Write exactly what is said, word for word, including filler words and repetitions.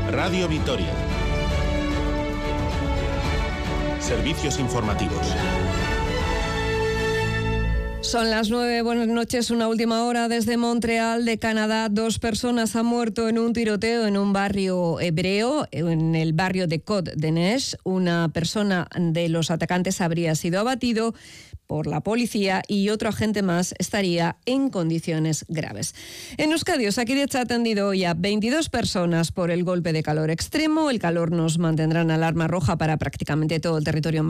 Radio Vitoria. Servicios informativos. Son las nueve, buenas noches, una última hora desde Montreal, de Canadá. Dos personas han muerto en un tiroteo en un barrio hebreo, en el barrio de Côte-des-Neiges. Una persona de los atacantes habría sido abatido por la policía y otro agente más estaría en condiciones graves. En Euskadi, Osakidetza ha atendido hoy a veintidós personas por el golpe de calor extremo. El calor nos mantendrá en alarma roja para prácticamente todo el territorio